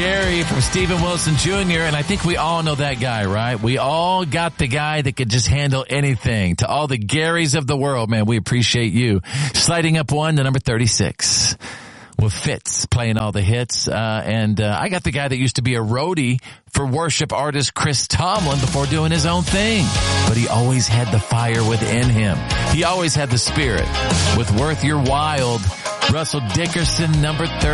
Gary from Stephen Wilson Jr., and I think we all know that guy, right? We all got the guy that could just handle anything. To all the Garys of the world, man, we appreciate you. Sliding up one to number 36. With Fitz playing all the hits. And I got the guy that used to be a roadie for worship artist Chris Tomlin before doing his own thing. But he always had the fire within him. He always had the spirit. With Worth Your Wild, Russell Dickerson, number 30.